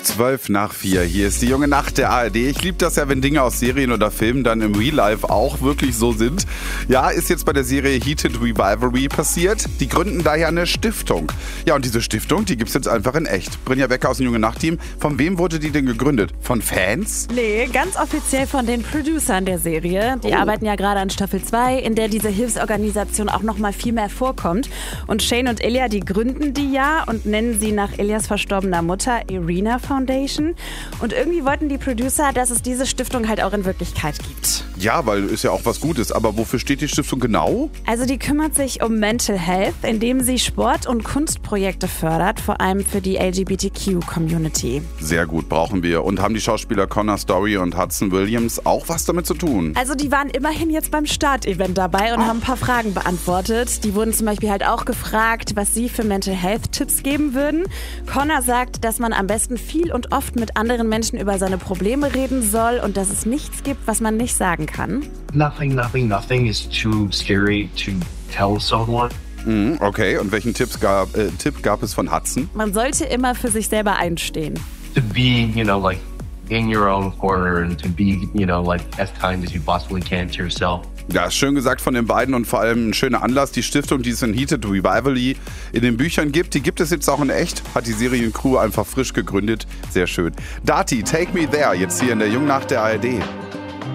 4:12. Hier ist die junge Nacht der ARD. Ich liebe das ja, wenn Dinge aus Serien oder Filmen dann im Real Life auch wirklich so sind. Ja, ist jetzt bei der Serie Heated Rivalry passiert. Die gründen da ja eine Stiftung. Ja, und diese Stiftung, die gibt's jetzt einfach in echt. Brynja Wecker aus dem junge Nacht-Team. Von wem wurde die denn gegründet? Von Fans? Nee, ganz offiziell von den Producern der Serie. Die arbeiten ja gerade an Staffel 2, in der diese Hilfsorganisation auch noch mal viel mehr vorkommt. Und Shane und Ilya, die gründen die ja und nennen sie nach Ilyas verstorbener Mutter Irina Foundation. Und irgendwie wollten die Producer, dass es diese Stiftung halt auch in Wirklichkeit gibt. Ja, weil ist ja auch was Gutes. Aber wofür steht die Stiftung genau? Also die kümmert sich um Mental Health, indem sie Sport- und Kunstprojekte fördert, vor allem für die LGBTQ-Community. Sehr gut, brauchen wir. Und haben die Schauspieler Connor Story und Hudson Williams auch was damit zu tun? Also die waren immerhin jetzt beim Startevent dabei und haben ein paar Fragen beantwortet. Die wurden zum Beispiel halt auch gefragt, was sie für Mental Health Tipps geben würden. Connor sagt, dass man am besten viel und oft mit anderen Menschen über seine Probleme reden soll und dass es nichts gibt, was man nicht sagen kann. Nothing is too scary to tell someone. Okay, und welchen Tipp gab es von Hudson? Man sollte immer für sich selber einstehen. To be, like in your own corner and to be, like as kind as you possibly can to yourself. Ja, schön gesagt von den beiden und vor allem ein schöner Anlass. Die Stiftung, die es in Heated Rivalry in den Büchern gibt, die gibt es jetzt auch in echt. Hat die Seriencrew einfach frisch gegründet. Sehr schön. Dati, Take Me There, jetzt hier in der Jungnacht der ARD.